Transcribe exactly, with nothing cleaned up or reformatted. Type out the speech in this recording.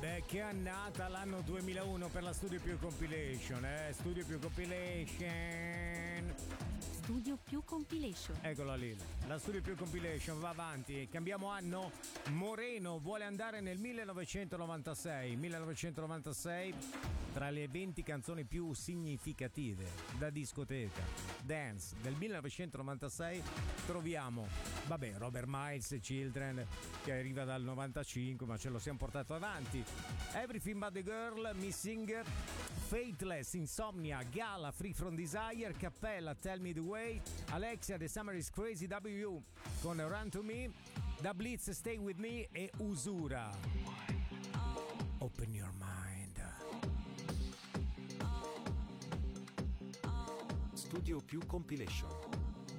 beh, che annata l'anno duemilauno per la Studio Più Compilation, eh? Studio Più Compilation. Studio Più Compilation. Eccola lì, la Studio Più Compilation va avanti. Cambiamo anno. Moreno vuole andare nel millenovecentonovantasei. millenovecentonovantasei, tra le venti canzoni più significative da discoteca dance del millenovecentonovantasei troviamo, vabbè, Robert Miles e Children, che arriva dal novantacinque, ma ce lo siamo portato avanti. Everything But The Girl, Missing, Faithless, Insomnia, Gala, Free From Desire, Cappella, Tell Me The Way, Alexia, The Summer Is Crazy, W con Run To Me, Da Blitz, Stay With Me e Usura. Open Your Mind. Studio Più Compilation.